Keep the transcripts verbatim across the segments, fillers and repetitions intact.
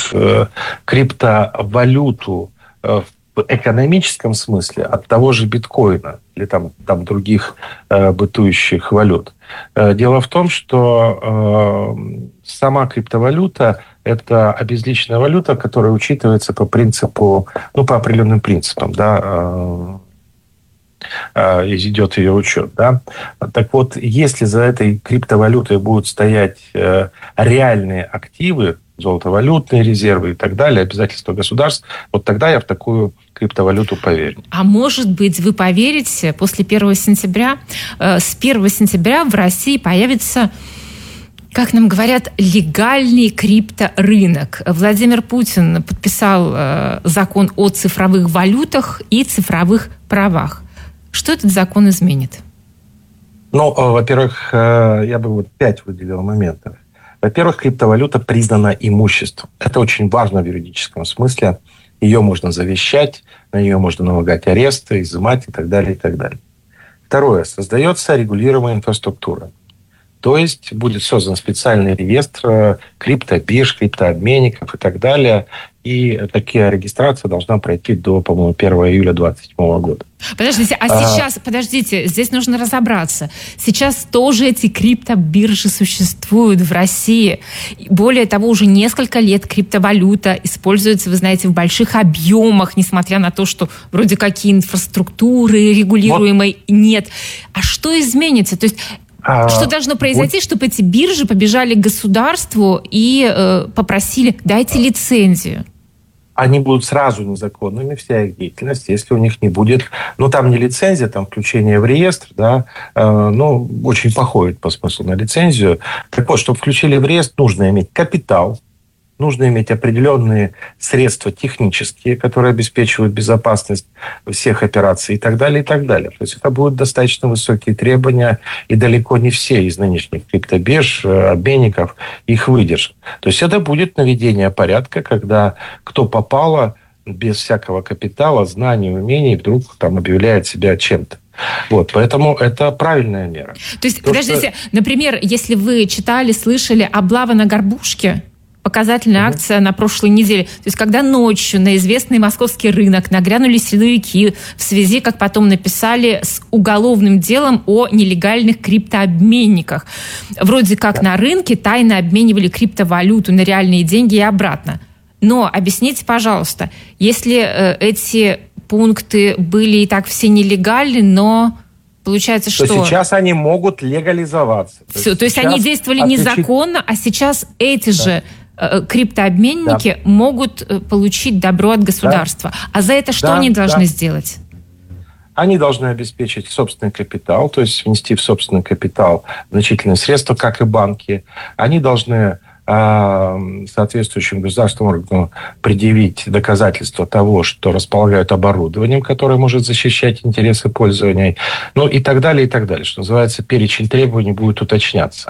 криптовалюту в экономическом смысле от того же биткоина или там, там других э, бытующих валют. Э, дело в том, что э, сама криптовалюта – это обезличенная валюта, которая учитывается по принципу, ну, по определенным принципам, да, э, э, идет ее учет, да. Так вот, если за этой криптовалютой будут стоять э, реальные активы, золотовалютные резервы и так далее, обязательства государств, вот тогда я в такую криптовалюту поверю. А может быть, вы поверите, после первого сентября, э, с первого сентября в России появится, как нам говорят, легальный крипторынок. Владимир Путин подписал э, закон о цифровых валютах и цифровых правах. Что этот закон изменит? Ну, во-первых, я бы вот пять выделил моментов. Во-первых, криптовалюта признана имуществом. Это очень важно в юридическом смысле. Ее можно завещать, на нее можно налагать аресты, изымать и так далее, и так далее. Второе. Создается регулируемая инфраструктура. То есть будет создан специальный реестр криптобирж, криптообменников и так далее. И такая регистрация должна пройти до, по-моему, первого июля двадцать седьмого года. Подождите, а, а сейчас, подождите, здесь нужно разобраться. Сейчас тоже эти криптобиржи существуют в России. Более того, уже несколько лет криптовалюта используется, вы знаете, в больших объемах, несмотря на то, что вроде какие инфраструктуры регулируемой вот. Нет. А что изменится? То есть что должно произойти, вот. Чтобы эти биржи побежали к государству и э, попросили, дайте лицензию? Они будут сразу незаконными, вся их деятельность, если у них не будет... Ну, там не лицензия, там включение в реестр, да, э, ну, очень походит по смыслу на лицензию. Так вот, чтобы включили в реестр, нужно иметь капитал, нужно иметь определенные средства технические, которые обеспечивают безопасность всех операций и так далее, и так далее. То есть это будут достаточно высокие требования, и далеко не все из нынешних криптобирж, обменников их выдержат. То есть это будет наведение порядка, когда кто попало без всякого капитала, знаний, умений, вдруг там объявляет себя чем-то. Вот, поэтому это правильная мера. То есть, То, подождите, что... например, если вы читали, слышали «Облава на горбушке», показательная mm-hmm. акция на прошлой неделе. То есть, когда ночью на известный московский рынок нагрянули силовики в связи, как потом написали, с уголовным делом о нелегальных криптообменниках. Вроде как yeah. на рынке тайно обменивали криптовалюту на реальные деньги и обратно. Но объясните, пожалуйста, если э, эти пункты были и так все нелегальны, но... Получается, что... То сейчас они могут легализоваться. То Все, есть, то есть они действовали отличить... незаконно, а сейчас эти да. же э, криптообменники да. могут э, получить добро от государства. Да. А за это что да, они должны да. сделать? Они должны обеспечить собственный капитал, то есть внести в собственный капитал значительные средства, как и банки. Они должны соответствующим государственным органам предъявить доказательства того, что располагают оборудованием, которое может защищать интересы пользования, ну и так далее, и так далее. Что называется, перечень требований будет уточняться.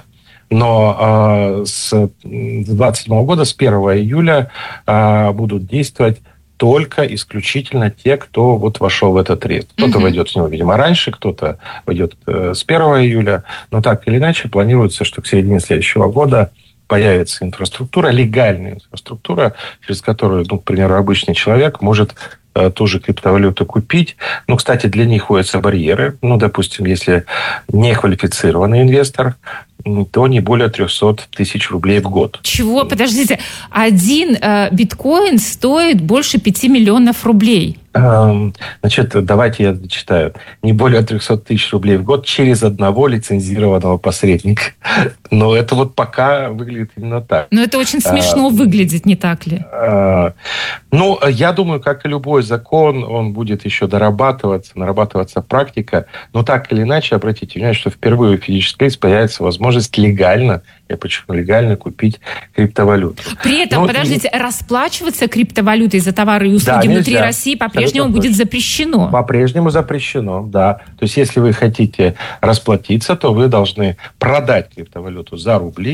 Но э, с двадцать седьмого года, с первого июля, э, будут действовать только исключительно те, кто вот вошел в этот реестр. Кто-то mm-hmm. войдет в него, видимо, раньше, кто-то войдет э, с первого июля. Но так или иначе планируется, что к середине следующего года появится инфраструктура, легальная инфраструктура, через которую, ну, к примеру, обычный человек может э, ту же криптовалюту купить. Ну, кстати, для них вводятся барьеры. Ну, допустим, если неквалифицированный инвестор, то не более триста тысяч рублей в год. Чего? Подождите. Один э, биткоин стоит больше пяти миллионов рублей. Значит, давайте я зачитаю. Не более триста тысяч рублей в год через одного лицензированного посредника. Но это вот пока выглядит именно так. Но это очень смешно а, выглядит, не так ли? А, ну, я думаю, как и любой закон, он будет еще дорабатываться, нарабатываться практика. Но так или иначе, обратите внимание, что впервые у физических лиц появится возможность легально, я почему легально купить криптовалюту. При этом, но, подождите, и... расплачиваться криптовалютой за товары и услуги да, внутри России по-прежнему будет запрещено. По-прежнему запрещено, да. То есть, если вы хотите расплатиться, то вы должны продать криптовалюту за рубли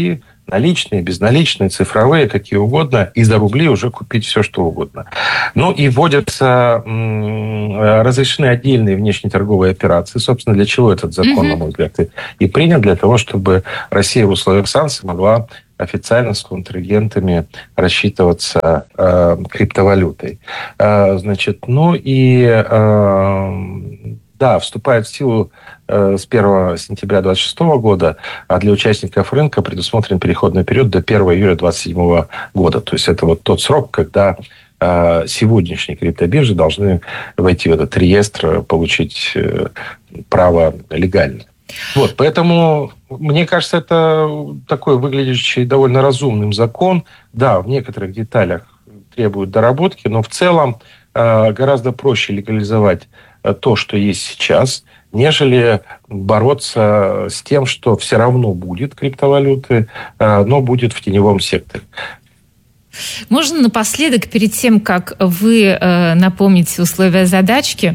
наличные, безналичные, цифровые, какие угодно, и за рубли уже купить все, что угодно. Ну и вводятся, разрешены отдельные внешнеторговые операции. Собственно, для чего этот закон, mm-hmm. на мой взгляд, и принят? Для того, чтобы Россия в условиях санкций могла официально с контрагентами рассчитываться э, криптовалютой. Э, значит, ну и э, да, вступает в силу э, с первого сентября двадцать шестого года, а для участников рынка предусмотрен переходный период до первого июля двадцать седьмого года. То есть это вот тот срок, когда э, сегодняшние криптобиржи должны войти в этот реестр, получить э, право легально. Вот, поэтому, мне кажется, это такой выглядящий довольно разумным закон. Да, в некоторых деталях требует доработки, но в целом э, гораздо проще легализовать э, то, что есть сейчас, нежели бороться с тем, что все равно будет криптовалюты, э, но будет в теневом секторе. Можно напоследок, перед тем, как вы э, напомните условия задачки,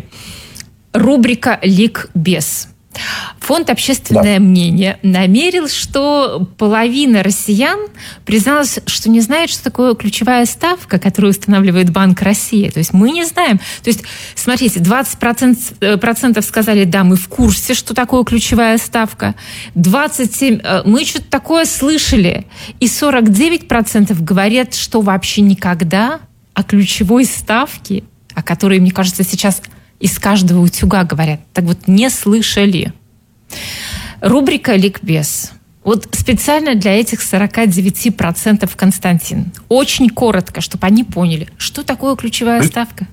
рубрика «Ликбез». Фонд «Общественное да. мнение» намерил, что половина россиян призналась, что не знает, что такое ключевая ставка, которую устанавливает Банк России. То есть мы не знаем. То есть, смотрите, двадцать процентов сказали, да, мы в курсе, что такое ключевая ставка. двадцать семь процентов мы что-то такое слышали. И сорок девять процентов говорят, что вообще никогда о ключевой ставке, о которой, мне кажется, сейчас из каждого утюга говорят, так вот не слышали. Рубрика «Ликбез». Вот специально для этих сорок девять процентов, Константин, очень коротко, чтобы они поняли, что такое ключевая ставка.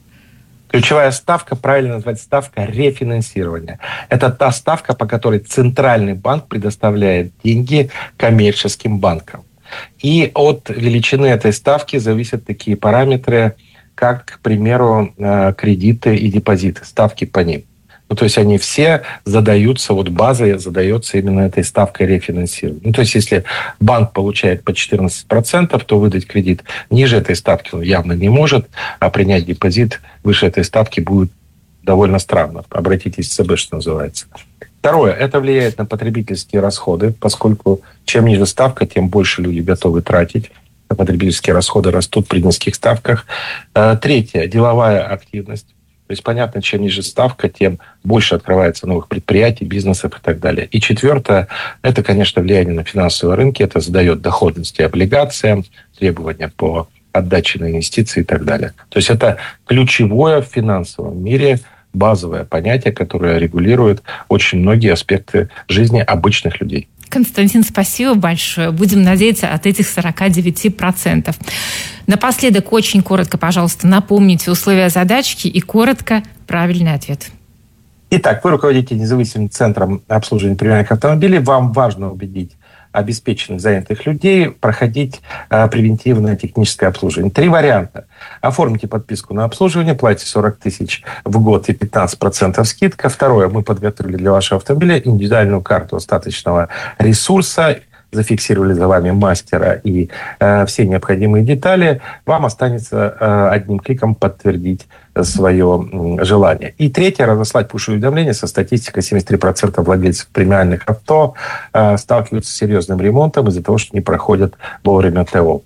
Ключевая ставка, правильно назвать, ставка рефинансирования. Это та ставка, по которой Центральный банк предоставляет деньги коммерческим банкам. И от величины этой ставки зависят такие параметры, как, к примеру, кредиты и депозиты, ставки по ним. Ну, то есть они все задаются, вот база задается именно этой ставкой рефинансирования. Ну, то есть если банк получает по четырнадцать процентов, то выдать кредит ниже этой ставки он явно не может, а принять депозит выше этой ставки будет довольно странно. Обратитесь в ЦБ, что называется. Второе, это влияет на потребительские расходы, поскольку чем ниже ставка, тем больше люди готовы тратить. Потребительские расходы растут при низких ставках. Третье, деловая активность. То есть, понятно, чем ниже ставка, тем больше открывается новых предприятий, бизнесов и так далее. И четвертое, это, конечно, влияние на финансовые рынки. Это задает доходности облигациям, требования по отдаче на инвестиции и так далее. То есть, это ключевое в финансовом мире базовое понятие, которое регулирует очень многие аспекты жизни обычных людей. Константин, спасибо большое. Будем надеяться от этих сорок девять процентов. Напоследок, очень коротко, пожалуйста, напомните условия задачки и коротко правильный ответ. Итак, вы руководите независимым центром обслуживания премиальных автомобилей. Вам важно убедить обеспеченных занятых людей проходить а, превентивное техническое обслуживание. Три варианта. Оформите подписку на обслуживание, платите сорок тысяч в год и пятнадцать процентов скидка. Второе. Мы подготовили для вашего автомобиля индивидуальную карту остаточного ресурса, зафиксировали за вами мастера и э, все необходимые детали. Вам останется э, одним кликом подтвердить свое э, желание. И третье, разослать пуш-уведомления со статистикой. семьдесят три процента владельцев премиальных авто э, сталкиваются с серьезным ремонтом из-за того, что не проходят вовремя ТО.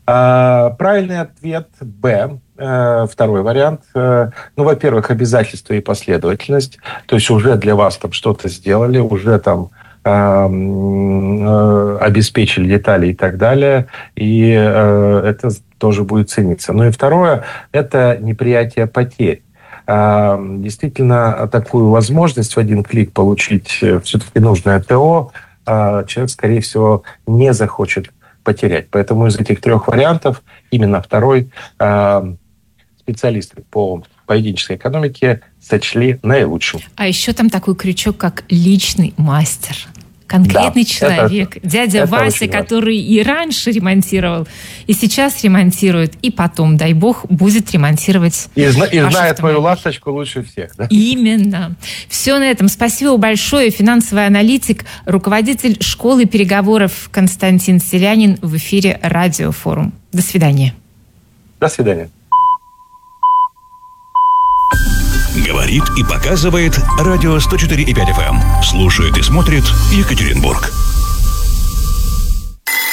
Э, правильный ответ Б. Э, второй вариант. Э, ну, во-первых, обязательства и последовательность. То есть уже для вас там что-то сделали, уже там обеспечили детали и так далее, и э, это тоже будет цениться. Ну и второе, это неприятие потерь. Э, действительно, такую возможность в один клик получить все-таки нужное ТО э, человек, скорее всего, не захочет потерять. Поэтому из этих трех вариантов именно второй э, специалисты по поведенческой экономике сочли наилучшим. А еще там такой крючок, как личный мастер. Конкретный да, человек, это, дядя это Вася, который и раньше ремонтировал, и сейчас ремонтирует, и потом, дай бог, будет ремонтировать. И, зна- и знает твою ласточку лучше всех. Да? Именно. Все на этом. Спасибо большое. Финансовый аналитик, руководитель школы переговоров Константин Селянин в эфире Радиофорум. До свидания. До свидания. Говорит и показывает радио сто четыре и пять эф эм. Слушает и смотрит Екатеринбург.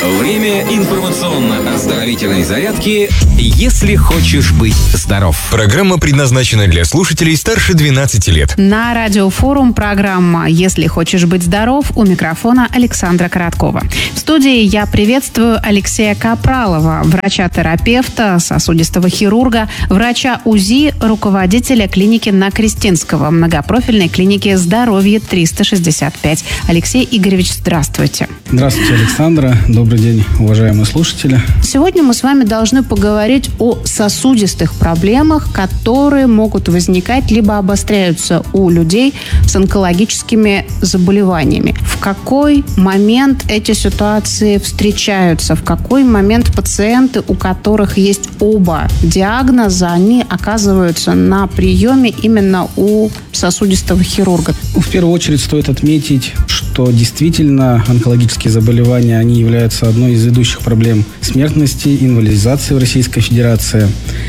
Время информационно-оздоровительной зарядки «Если хочешь быть здоров». Программа предназначена для слушателей старше двенадцати лет. На Радиофорум программа «Если хочешь быть здоров», у микрофона Александра Короткова. В студии я приветствую Алексея Капралова, врача-терапевта, сосудистого хирурга, врача УЗИ, руководителя клиники на Крестинского, многопрофильной клиники «Здоровье триста шестьдесят пять». Алексей Игоревич, здравствуйте. Здравствуйте, Александра. Добрый день, уважаемые слушатели. Сегодня мы с вами должны поговорить о сосудистых проблемах, которые могут возникать либо обостряются у людей с онкологическими заболеваниями. В какой момент эти ситуации встречаются? В какой момент пациенты, у которых есть оба диагноза, они оказываются на приеме именно у сосудистого хирурга? В первую очередь стоит отметить, что действительно онкологические заболевания, они являются одной из ведущих проблем смертности, инвалидизации в Российской Федерации.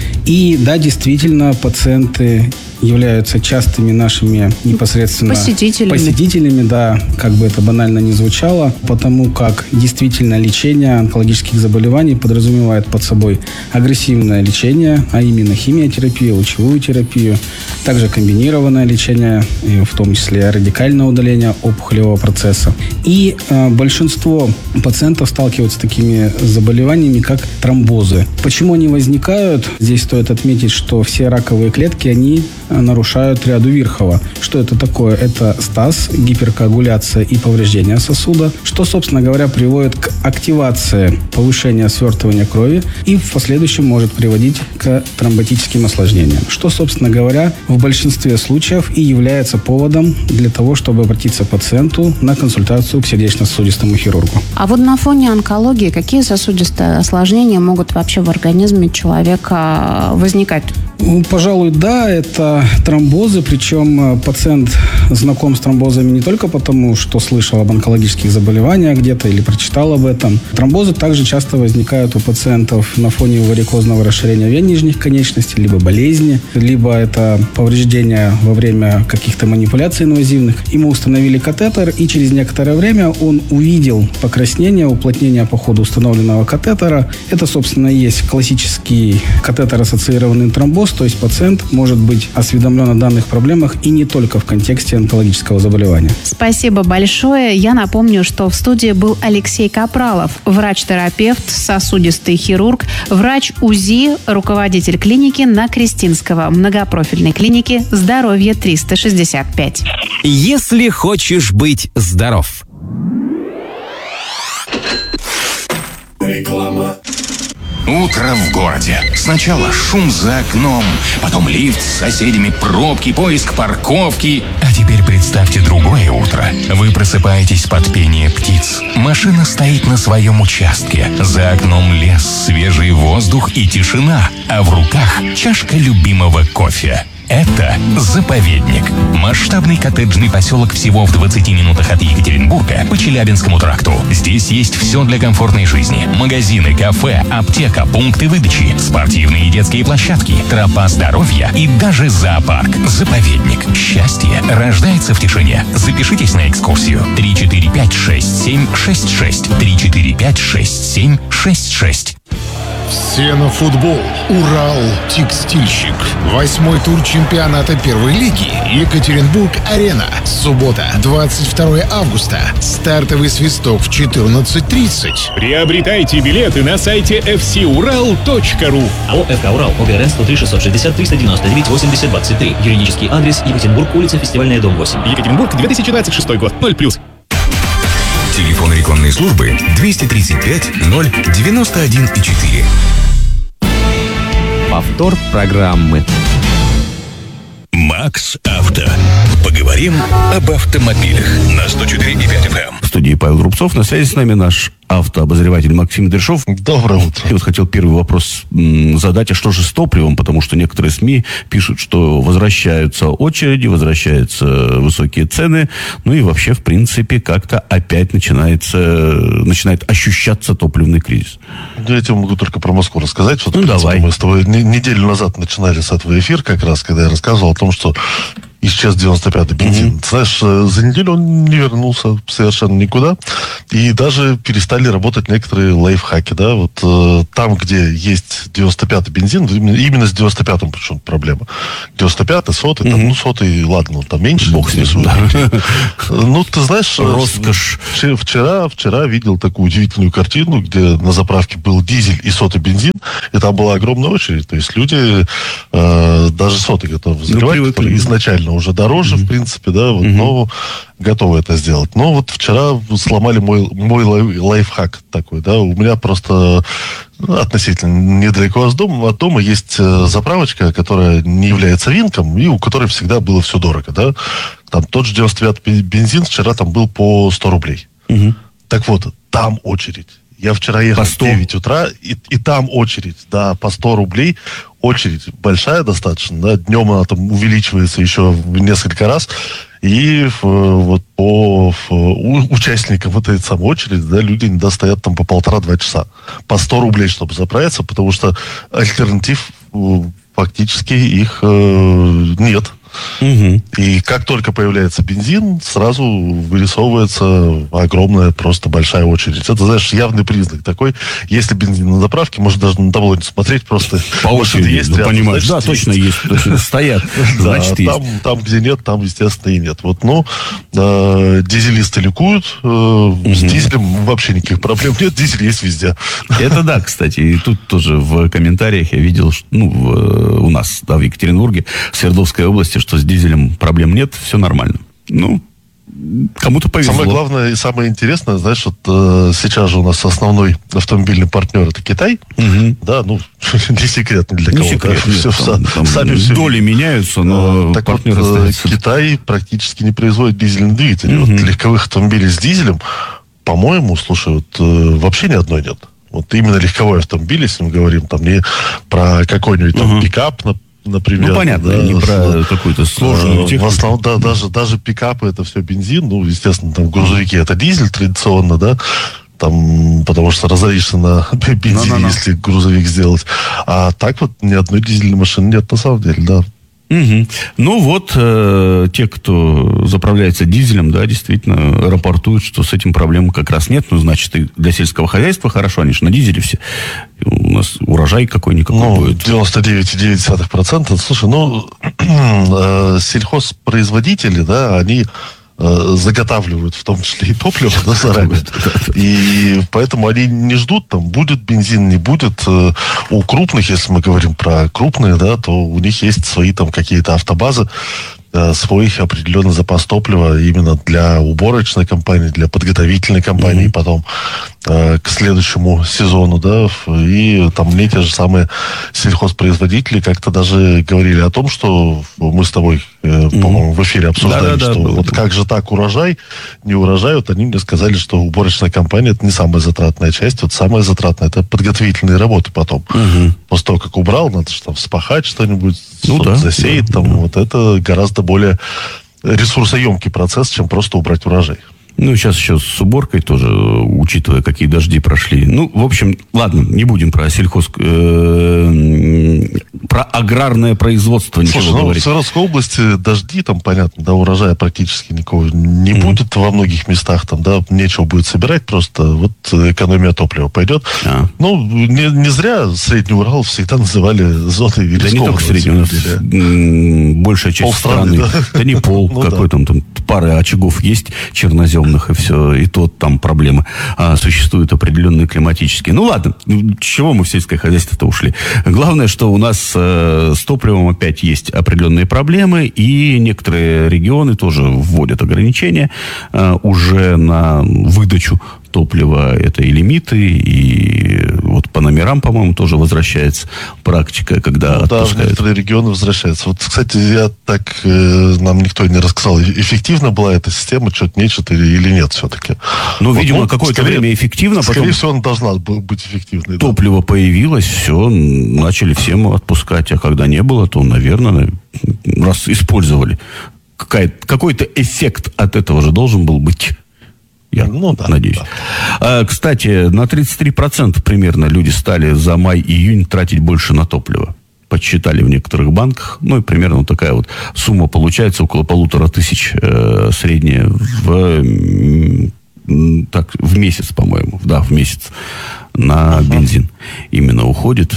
И да, действительно, пациенты являются частыми нашими непосредственно посетителями. посетителями, да, как бы это банально ни звучало, потому как действительно лечение онкологических заболеваний подразумевает под собой агрессивное лечение, а именно химиотерапию, лучевую терапию, также комбинированное лечение, в том числе радикальное удаление опухолевого процесса. И э, большинство пациентов сталкиваются с такими заболеваниями, как тромбозы. Почему они возникают? Здесь стоит отметить, что все раковые клетки, они нарушают ряду Вирхова. Что это такое? Это стаз, гиперкоагуляция и повреждение сосуда, что, собственно говоря, приводит к активации повышения свертывания крови и в последующем может приводить к тромботическим осложнениям, что, собственно говоря, в большинстве случаев и является поводом для того, чтобы обратиться пациенту на консультацию к сердечно-сосудистому хирургу. А вот на фоне онкологии какие сосудистые осложнения могут вообще в организме человека возникать? Ну, пожалуй, да, это тромбозы, причем пациент знаком с тромбозами не только потому, что слышал об онкологических заболеваниях где-то или прочитал об этом. Тромбозы также часто возникают у пациентов на фоне варикозного расширения вен нижних конечностей, либо болезни, либо это повреждения во время каких-то манипуляций инвазивных. Ему установили катетер, и через некоторое время он увидел покраснение, уплотнение по ходу установленного катетера. Это, собственно, и есть классический катетер-ассоциированный тромбоз, то есть пациент может быть осведомлен о данных проблемах и не только в контексте онкологического заболевания. Спасибо большое. Я напомню, что в студии был Алексей Капралов, врач-терапевт, сосудистый хирург, врач УЗИ, руководитель клиники на Крестинского, многопрофильной клиники «Здоровье триста шестьдесят пять». «Если хочешь быть здоров». Реклама. Утро в городе. Сначала шум за окном, потом лифт с соседями, пробки, поиск парковки. А теперь представьте другое утро. Вы просыпаетесь под пение птиц. Машина стоит на своем участке. За окном лес, свежий воздух и тишина. А в руках чашка любимого кофе. Это «Заповедник». Масштабный коттеджный поселок всего в двадцати минутах от Екатеринбурга по Челябинскому тракту. Здесь есть все для комфортной жизни. Магазины, кафе, аптека, пункты выдачи, спортивные и детские площадки, тропа здоровья и даже зоопарк. «Заповедник». Счастье рождается в тишине. Запишитесь на экскурсию. три четыре пять шесть семь шесть шесть. три четыре пять шесть семь шесть шесть. Все на футбол. Урал Текстильщик. Восьмой тур чемпионата первой лиги. Екатеринбург-Арена. Суббота, двадцать второе августа. Стартовый свисток в четырнадцать тридцать. Приобретайте билеты на сайте эф си урал точка ру. АО «ФК Урал», ОГРН сто три шестьсот шестьдесят триста девяносто девять восемьдесят двадцать три. Юридический адрес: Екатеринбург, улица Фестивальная, дом восемь. Екатеринбург, две тысячи двадцать шестой год. ноль плюс. Телефон рекламной службы двести тридцать пять ноль девяносто один и четыре. Повтор программы. Макс Авто. Поговорим об автомобилях на сто четыре и пять эф эм. В студии Павел Рубцов. На связи с нами наш автообозреватель Максим Дершов. Доброе утро. Я вот хотел первый вопрос м, задать, а что же с топливом? Потому что некоторые СМИ пишут, что возвращаются очереди, возвращаются высокие цены, ну и вообще, в принципе, как-то опять начинается, начинает ощущаться топливный кризис. Я тебе могу только про Москву рассказать. Вот, ну, в принципе, давай. Мы с тобой не, неделю назад начинали с этого эфир, как раз, когда я рассказывал о том, что исчез девяносто пятый бензин. Mm-hmm. Знаешь, за неделю он не вернулся совершенно никуда. И даже перестали работать некоторые лайфхаки, да, вот э, там, где есть девяносто пятый бензин, именно, именно с девяносто пятым причем проблема. девяносто пятый, сотый, mm-hmm. там, ну, сотый, ладно, он там меньше. Бог с ним, да. Ну, ты знаешь, роскошь. Вчера, вчера видел такую удивительную картину, где на заправке был дизель и сотый бензин, и там была огромная очередь. То есть люди э, даже сотый готовы заливать, ну, который изначально уже дороже, mm-hmm. в принципе, да, вот, mm-hmm. но готовы это сделать. Но вот вчера сломали мой, мой лайфхак такой, да, у меня просто относительно недалеко от дома, от дома есть заправочка, которая не является винком, и у которой всегда было все дорого, да. Там тот же девяносто пятый бензин вчера там был по сто рублей. Угу. Так вот, там очередь. Я вчера ехал в девять утра, и, и там очередь, да, по сто рублей. Очередь большая достаточно, да, днем она там увеличивается еще в несколько раз. И вот по участникам вот этой самой очереди, да, люди иногда стоят там по полтора-два часа. По сто рублей, чтобы заправиться, потому что альтернатив фактически их э, нет. Угу. И как только появляется бензин, сразу вырисовывается огромная, просто большая очередь. Это, знаешь, явный признак такой. Если бензин на заправке, может даже на табло не смотреть, просто по очереди, есть, ну, рядом, понимаешь, значит, да, точно есть, точно стоят. Значит, да, там, там, где нет, там, естественно, и нет. Вот, ну, э, дизелисты ликуют, э, угу. с дизелем вообще никаких проблем нет, дизель есть везде. Это да, кстати, и тут тоже в комментариях я видел, ну, в, у нас, да, в Екатеринбурге, в Свердловской области, что с дизелем проблем нет, все нормально. Ну, кому-то повезло. Самое главное и самое интересное, знаешь, вот э, сейчас же у нас основной автомобильный партнер — это Китай. Угу. Да, ну, не секрет ни для кого. Не секрет, да, нет, все, там, там сами доли все... меняются, но э, так партнер вот, остается. Китай практически не производит дизельные двигатели. Угу. Вот легковых автомобилей с дизелем, по-моему, слушай, вот э, вообще ни одной нет. Вот именно легковой автомобиль, если мы говорим там не про какой-нибудь там угу. пикап, например. Ну, понятно, да, не про какую-то сложную технику. В основном, да, даже, даже пикапы — это все бензин. Ну, естественно, там грузовики — это дизель традиционно, да, там, потому что разоришься на бензине, no, no, no. если грузовик сделать. А так вот ни одной дизельной машины нет на самом деле, да. Угу. Ну вот, э, те, кто заправляется дизелем, да, действительно рапортуют, что с этим проблем как раз нет. Ну, значит, и для сельского хозяйства хорошо, они же на дизеле все. У нас урожай какой-никакой ну, будет. девяносто девять целых девять десятых процента. Слушай, ну, э, сельхозпроизводители, да, они э, заготавливают в том числе и топливо, да, заранее. И поэтому они не ждут, там, будет бензин, не будет. У крупных, если мы говорим про крупные, да, то у них есть свои там какие-то автобазы, свой определенный запас топлива именно для уборочной кампании, для подготовительной кампании, mm-hmm. потом э, к следующему сезону, да, и там мне те же самые сельхозпроизводители как-то даже говорили о том, что мы с тобой, э, mm-hmm. по-моему, в эфире обсуждали, да, да, что да, вот да. как же так урожай, не урожай, вот они мне сказали, что уборочная кампания — это не самая затратная часть, вот самая затратная — это подготовительные работы потом. Mm-hmm. После того, как убрал, надо же там вспахать что-нибудь, ну, да, засеять, да, там, да. вот это гораздо более ресурсоемкий процесс, чем просто убрать урожай. Ну, сейчас еще с уборкой тоже, учитывая, какие дожди прошли. Ну, в общем, ладно, не будем про сельхоз... Э, про аграрное производство ничего Слушай, ну, говорить. В Свердловской области дожди, там, понятно, да, урожая практически никого не mm-hmm. будет во многих местах, там, да, нечего будет собирать, просто вот экономия топлива пойдет. А. Ну, не, не зря Средний Урал всегда называли зоной рискованной. Да не только Средний, у нас большая часть страны. Да. да не пол, ну, какой да. там, там пара очагов есть, чернозем, и все, и тот там проблемы. А существуют определенные климатические. Ну ладно, чего мы в сельское хозяйство-то ушли? Главное, что у нас э, с топливом опять есть определенные проблемы, и некоторые регионы тоже вводят ограничения э, уже на выдачу топлива. Это и лимиты, и вот по номерам, по-моему, тоже возвращается практика, когда ну, отпускают. Да, в некоторые регионы возвращаются. Вот, кстати, я так, э, нам никто не рассказал, эффективна была эта система, что-то нечто или, или нет все-таки. Ну, вот, видимо, ну, какое-то скорее, время эффективно. Скорее потом всего, она должна быть эффективной. Топливо да. появилось, все, начали всем отпускать. А когда не было, то, наверное, раз использовали, какой-то эффект от этого же должен был быть. Я ну, да, надеюсь. Да. А, кстати, на тридцать три процента примерно люди стали за май-июнь тратить больше на топливо. подсчитали в некоторых банках. Ну, и примерно вот такая вот сумма получается, около полутора тысяч э, средняя в, так, в месяц, по-моему. Да, в месяц на uh-huh. бензин именно уходит.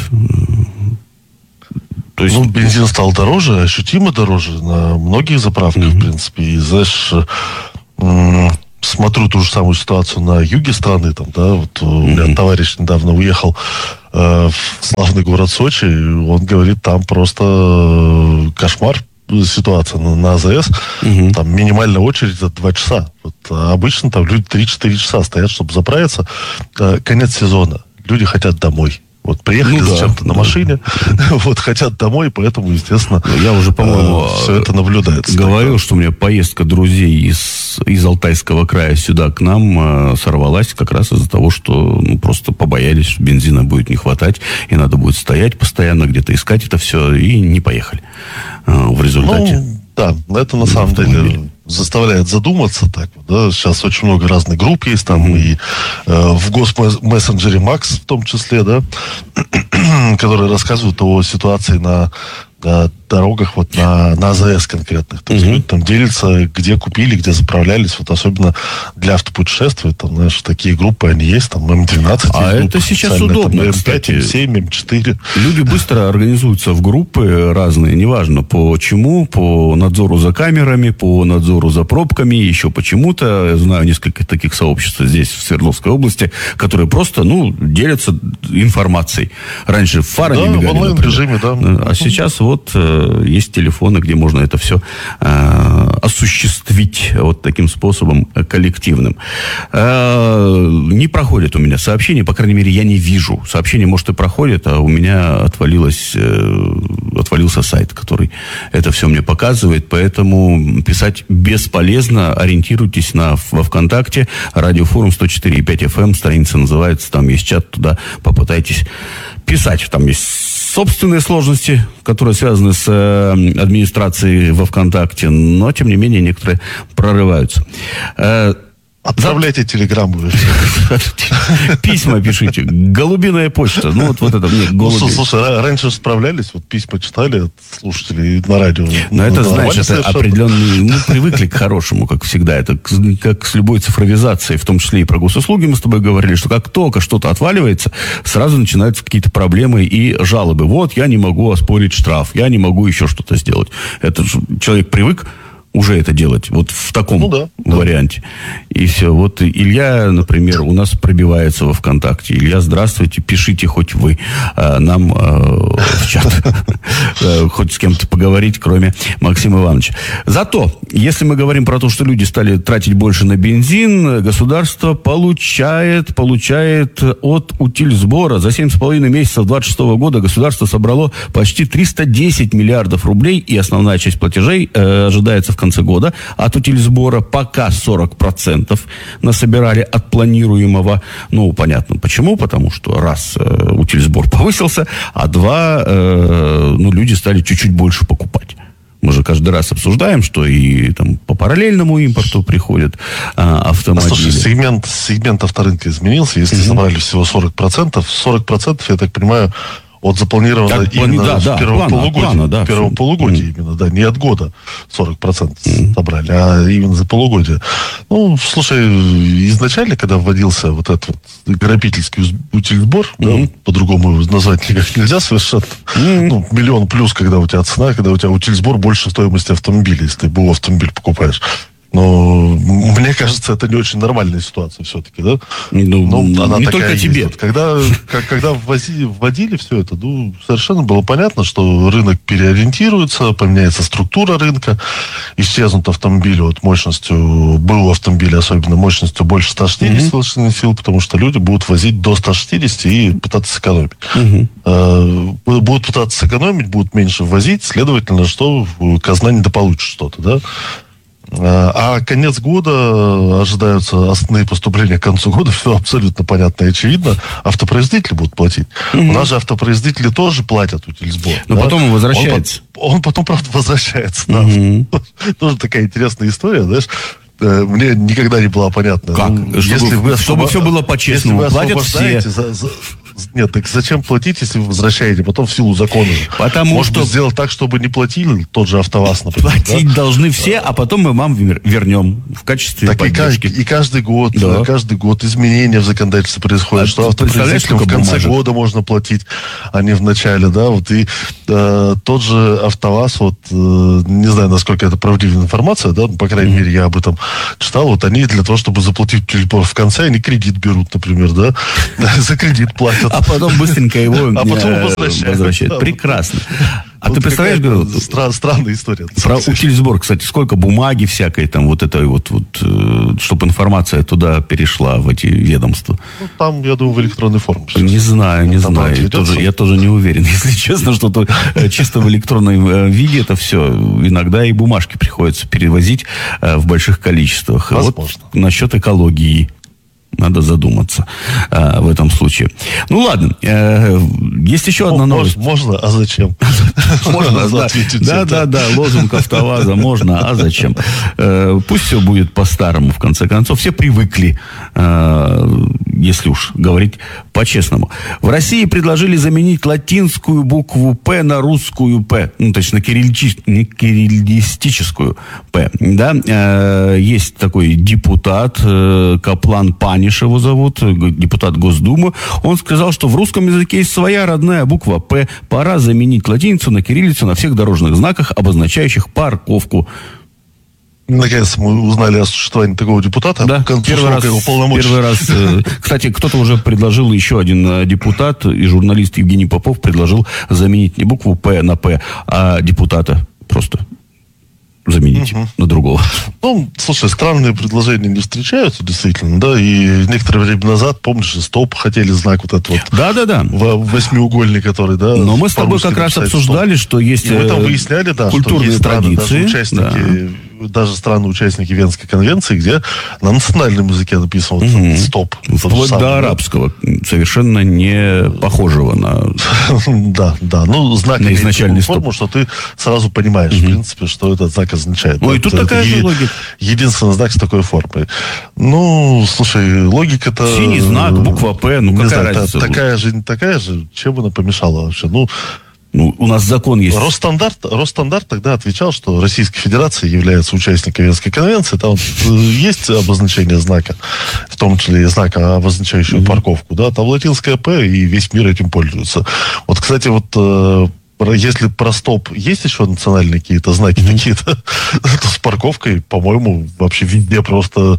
То есть... Ну, бензин стал дороже, ощутимо дороже на многих заправках, uh-huh. в принципе. И, знаешь, м- смотрю ту же самую ситуацию на юге страны. Там, да, вот uh-huh. у меня товарищ недавно уехал э, в славный город Сочи. Он говорит, там просто кошмар. Ситуация на, на АЗС. Uh-huh. Там минимальная очередь за два часа. Вот, а обычно там люди три-четыре часа стоят, чтобы заправиться. Э, конец сезона. Люди хотят домой. Вот приехали ну, зачем-то да, на машине, да. вот хотят домой, поэтому, естественно, я уже, по-моему, все это наблюдается. Говорил, так, что у меня поездка друзей из, из Алтайского края сюда к нам э, сорвалась как раз из-за того, что ну, просто побоялись, что бензина будет не хватать, и надо будет стоять постоянно, где-то искать это все, и не поехали э, в результате. Ну, да, это на самом деле заставляет задуматься. Так, да. Сейчас очень много разных групп есть, там mm-hmm. и э, в госмессенджере Макс в том числе, да, которые рассказывают о ситуации на, на дорогах, вот на, на АЗС конкретных. То есть mm-hmm. люди там делятся, где купили, где заправлялись. Вот особенно для автопутешествий, там, знаешь, такие группы, они есть, там эм двенадцать. А это сейчас удобно, там, кстати. эм пять, эм семь, эм четыре. Люди быстро организуются в группы разные, неважно по чему, по надзору за камерами, по надзору за пробками, еще почему-то. Я знаю несколько таких сообществ здесь, в Свердловской области, которые просто, ну, делятся информацией. Раньше фары да, не мигали, в онлайн-режиме, да. А сейчас вот э, есть телефоны, где можно это все э, осуществить вот таким способом э, коллективным. Э, не проходит у меня сообщение, по крайней мере, я не вижу. Сообщение, может, и проходит, а у меня отвалилось, э, отвалился сайт, который это все мне показывает, поэтому писать бесполезно. Ориентируйтесь на, во ВКонтакте, радиофорум сто четыре и пять эф эм, страница называется, там есть чат, туда попытайтесь писать. Там есть собственные сложности, которые связаны с э, администрацией во ВКонтакте, но, тем не менее, некоторые прорываются. Э, Отправляйте За... телеграмму. Письма пишите. Голубиная почта. Ну, вот, вот это мне голуби. Ну, слушай, раньше справлялись, вот письма читали от слушателей на радио. Но это, значит, это определенные... Мы привыкли к хорошему, как всегда. Это как с любой цифровизацией, в том числе и про госуслуги мы с тобой говорили, что как только что-то отваливается, сразу начинаются какие-то проблемы и жалобы. Вот, я не могу оспорить штраф, я не могу еще что-то сделать. Это человек привык уже это делать, вот в таком ну, да, варианте. Да. И все. Вот Илья, например, у нас пробивается во ВКонтакте. Илья, здравствуйте, пишите хоть вы а, нам а, в чат. Хоть с кем-то поговорить, кроме Максима Ивановича. Зато, если мы говорим про то, что люди стали тратить больше на бензин, государство получает, получает от утильсбора. За семь с половиной месяцев двадцать шестого года государство собрало почти триста десять миллиардов рублей, и основная часть платежей э, ожидается в конце года. От утильсбора пока сорок процентов насобирали от планируемого. Ну, понятно почему. Потому что раз э, утильсбор повысился, а два, э, ну, люди стали чуть-чуть больше покупать. Мы же каждый раз обсуждаем, что и там по параллельному импорту приходят а, автомобили. А, слушай, сегмент, сегмент авторынка изменился. Если mm-hmm. собрали всего сорок процентов, сорок процентов, я так понимаю, от запланированного именно да, в да, первом плана, полугодии. Плана, да, в первом все. полугодии mm. именно, да, не от года сорок процентов mm. собрали, а именно за полугодие. Ну, слушай, изначально, когда вводился вот этот вот грабительский утильсбор, mm. да, по-другому его назвать никак нельзя совершенно, mm. ну, миллион плюс, когда у тебя цена, когда у тебя утильсбор больше стоимости автомобиля, если ты БУ автомобиль покупаешь. Но мне кажется, это не очень нормальная ситуация все-таки, да? Ну, ну она не такая только есть. тебе. Вот, когда, как, когда ввози, вводили все это, ну, совершенно было понятно, что рынок переориентируется, поменяется структура рынка, исчезнут автомобили вот мощностью, БУ автомобиля, особенно мощностью больше ста шестидесяти mm-hmm. лошадиных сил, потому что люди будут возить до ста шестидесяти и пытаться сэкономить. Mm-hmm. Э, будут пытаться сэкономить, будут меньше ввозить, следовательно, что казна недополучит что-то, да? А конец года, ожидаются основные поступления к концу года, все абсолютно понятно и очевидно. Автопроизводители будут платить. Mm-hmm. У нас же автопроизводители тоже платят утильсбор. Но да? потом он возвращается. Он, он потом, правда, возвращается. Да. Mm-hmm. Тоже такая интересная история, знаешь. Мне никогда не была понятна. Как? Ну, чтобы если вы освоб... чтобы все было по-честному. Платят все. За, за... Нет, так зачем платить, если вы возвращаете потом в силу закона? Потому Может что... быть, сделать так, чтобы не платили тот же АвтоВАЗ, например. Платить да? должны все, а потом мы вам вернем в качестве так поддержки. И каждый, и каждый год, да. каждый год изменения в законодательстве происходят, а что автопроизводителям в конце бумажек? года можно платить, а не в начале, да, вот и э, тот же АвтоВАЗ, вот, э, не знаю, насколько это правдивая информация, да, по крайней mm-hmm. мере, я об этом читал, вот они для того, чтобы заплатить в конце, они кредит берут, например, да, за кредит платят. А потом быстренько его возвращают. Прекрасно. А ты представляешь, говорю, Стра- странная история. Про утильсбор, кстати, сколько бумаги всякой там, вот этой вот, вот чтобы информация туда перешла, в эти ведомства. Ну, там, я думаю, в электронной форме. Не знаю, не знаю. Я тоже, я тоже не уверен, если честно, что-то чисто в электронном виде это все. Иногда и бумажки приходится перевозить в больших количествах. Возможно. Вот насчет экологии. Надо задуматься а, в этом случае. Ну, ладно. Э, есть еще одна новость. Можно, а зачем? Можно, да. Да, да, да. Лозунг АвтоВАЗа можно, а зачем? Э, пусть все будет по-старому, в конце концов. Все привыкли, э, если уж говорить по-честному. В России предложили заменить латинскую букву «П» на русскую «П». Ну, то есть на кириллистическую «П». Да? Э, есть такой депутат, э, Каплан Пани, его зовут, депутат Госдумы. Он сказал, что в русском языке есть своя родная буква «П». Пора заменить латиницу на кириллицу на всех дорожных знаках, обозначающих парковку. Наконец мы узнали о существовании такого депутата. Да, первый раз, первый раз. Кстати, кто-то уже предложил, еще один депутат и журналист Евгений Попов предложил заменить не букву «П» на «П», а депутата просто заменить угу. на другого. Ну, слушай, странные предложения не встречаются, действительно, да, и некоторое время назад, помнишь, стоп, хотели знак вот этот вот. Да-да-да. Восьмиугольный, который, да. Но мы с тобой как раз обсуждали, стоп. Что есть и мы там выясняли, да, культурные что есть традиции. Страны, даже участники, да. даже страны-участники Венской конвенции, где на национальном языке написано вот угу. стоп. Вплоть до самое, арабского, совершенно не похожего на... Да, да, ну, знак на изначальный стоп. Форму, что ты сразу понимаешь, в принципе, что этот знак означает. Ну, и тут такая же логика. Единственный знак с такой формой. Ну, слушай, логика-то... Синий знак, буква «П», ну, какая знаю, разница? Такая же, не такая же, чем она помешала вообще? Ну, Ну, у нас закон есть. Росстандарт, Росстандарт тогда отвечал, что Российская Федерация является участником Венской конвенции. Там есть обозначение знака, в том числе и знака, обозначающего mm-hmm. парковку. Да? Там латинское «П», и весь мир этим пользуется. Вот, кстати, вот если про стоп есть еще национальные какие-то знаки mm-hmm. такие-то, то с парковкой, по-моему, вообще везде просто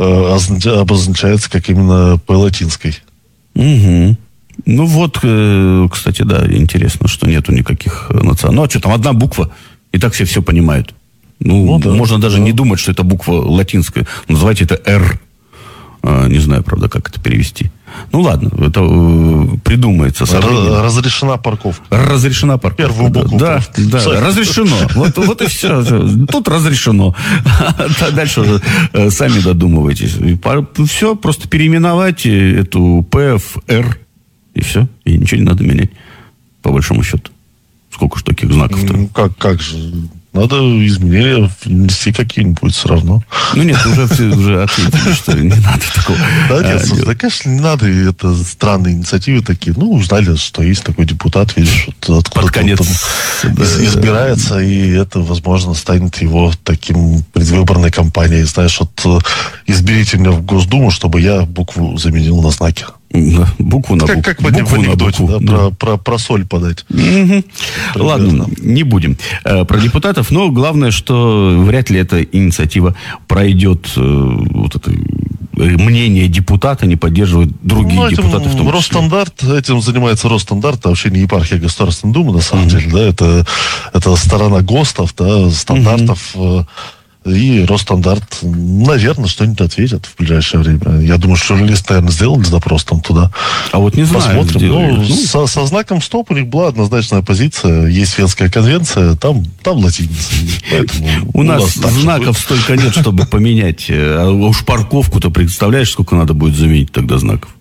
э, обозначается как именно по латинской. Угу. Ну вот, кстати, да, интересно, что нету никаких национальных. Ну, а что там, одна буква, и так все все понимают. Ну, ну да, можно даже да. не думать, что это буква латинская. Называйте это «Р». А, не знаю, правда, как это перевести. Ну, ладно, это э, придумается. Раз, разрешена парковка. Разрешена парковка. Первую букву. Да, да, да, разрешено. Вот, вот и все. Тут разрешено. Дальше уже сами додумывайтесь. Все, просто переименовать эту «П» в «Р». И все. И ничего не надо менять. По большому счету. Сколько ж таких знаков-то? Ну, как, как же... Надо изменения внести какие-нибудь все равно. Ну нет, уже, уже ответили, что не надо такого. Да, нет, слушай, да, конечно, не надо. Это странные инициативы такие. Ну, узнали, что есть такой депутат, видишь, вот под конец да, избирается, и это, возможно, станет его таким предвыборной кампанией. Знаешь, вот изберите меня в Госдуму, чтобы я букву заменил на знаки. Да, букву на букву. Как, как букву в анекдоте, да, да. Про, про, про соль подать. Угу. Ладно, не будем э, про депутатов, но главное, что вряд ли эта инициатива пройдет. Э, вот это мнение депутата не поддерживает другие ну, депутаты в том числе. Росстандарт, этим занимается Росстандарт, а вообще не епархия Государственной Думы, на самом mm-hmm. деле, да, это, это сторона ГОСТов, да, стандартов. Mm-hmm. И Росстандарт, наверное, что-нибудь ответит в ближайшее время. Я думаю, что журналисты, наверное, сделали запрос там туда. А вот не знаю. Посмотрим. Ну, ну, со, со знаком «Стоп» у них была однозначная позиция. Есть Венская конвенция, там, там латиница. Поэтому у, у нас, нас знаков столько нет, чтобы поменять. А уж парковку-то представляешь, сколько надо будет заменить тогда знаков?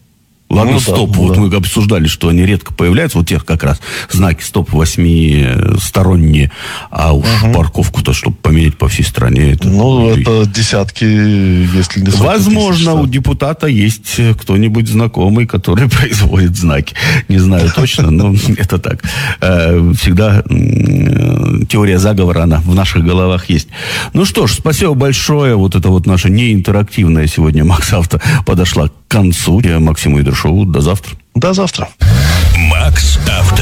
Ладно, Ну, стоп. да, вот да. мы обсуждали, что они редко появляются. Вот тех как раз знаки стоп восьмисторонние. А уж Угу. парковку-то, чтобы поменять по всей стране. Это, Ну, это десятки, если не сотни возможно, тысяч. у депутата есть кто-нибудь знакомый, который производит знаки. Не знаю точно, но это так. Э, Всегда м, теория заговора, она в наших головах есть. Ну что ж, спасибо большое. Вот это вот наша неинтерактивная сегодня Макс Авто подошла к концу. Я Максиму Идершову. До завтра. До завтра. Макс Авто.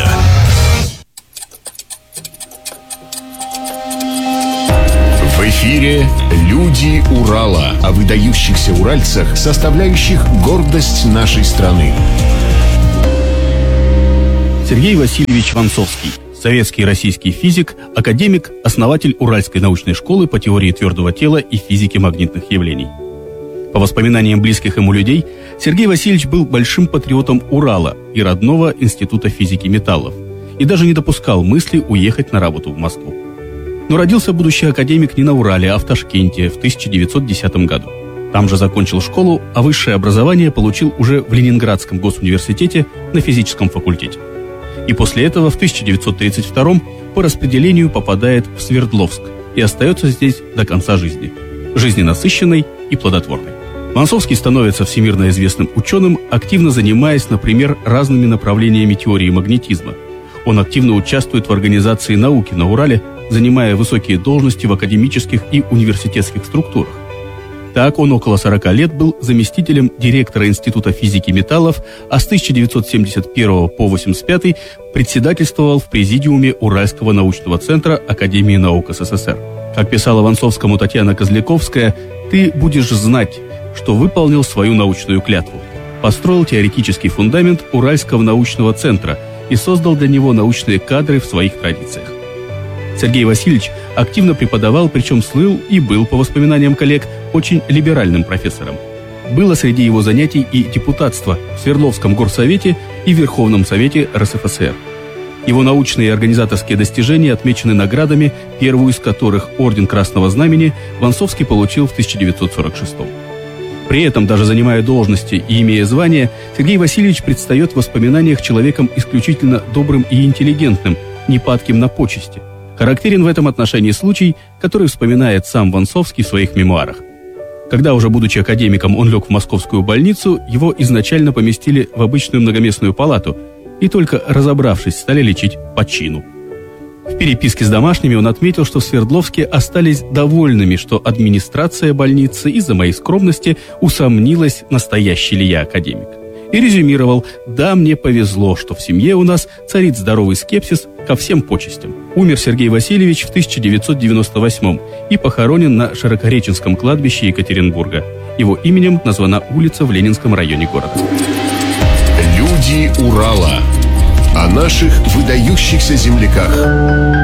В эфире «Люди Урала» о выдающихся уральцах, составляющих гордость нашей страны. Сергей Васильевич Вонцовский. Советский и российский физик, академик, основатель Уральской научной школы по теории твердого тела и физике магнитных явлений. По воспоминаниям близких ему людей, Сергей Васильевич был большим патриотом Урала и родного Института физики металлов, и даже не допускал мысли уехать на работу в Москву. Но родился будущий академик не на Урале, а в Ташкенте в тысяча девятьсот десятом году. Там же закончил школу, а высшее образование получил уже в Ленинградском госуниверситете на физическом факультете. И после этого в тысяча девятьсот тридцать втором по распределению попадает в Свердловск и остается здесь до конца жизни. Жизни насыщенной и плодотворной. Вонцовский становится всемирно известным ученым, активно занимаясь, например, разными направлениями теории магнетизма. Он активно участвует в организации науки на Урале, занимая высокие должности в академических и университетских структурах. Так, он около сорока лет был заместителем директора Института физики металлов, а с тысяча девятьсот семьдесят первого по восемьдесят пятый председательствовал в президиуме Уральского научного центра Академии наук СССР. Как писала Вонцовскому Татьяна Козляковская, «Ты будешь знать, что выполнил свою научную клятву, построил теоретический фундамент Уральского научного центра и создал для него научные кадры в своих традициях». Сергей Васильевич активно преподавал, причем слыл и был, по воспоминаниям коллег, очень либеральным профессором. Было среди его занятий и депутатство в Свердловском горсовете и Верховном Совете РСФСР. Его научные и организаторские достижения отмечены наградами, первую из которых, Орден Красного Знамени, Вонцовский получил в тысяча девятьсот сорок шестом. При этом, даже занимая должности и имея звания, Сергей Васильевич предстает в воспоминаниях человеком исключительно добрым и интеллигентным, не падким на почести. Характерен в этом отношении случай, который вспоминает сам Вонцовский в своих мемуарах. Когда уже будучи академиком он лег в московскую больницу, его изначально поместили в обычную многоместную палату и только разобравшись, стали лечить по чину. В переписке с домашними он отметил, что в Свердловске остались довольными, что администрация больницы из-за моей скромности усомнилась, настоящий ли я академик. И резюмировал: «Да, мне повезло, что в семье у нас царит здоровый скепсис ко всем почестям». Умер Сергей Васильевич в тысяча девятьсот девяносто восьмом и похоронен на Широкореченском кладбище Екатеринбурга. Его именем названа улица в Ленинском районе города. «Люди Урала» о наших выдающихся земляках.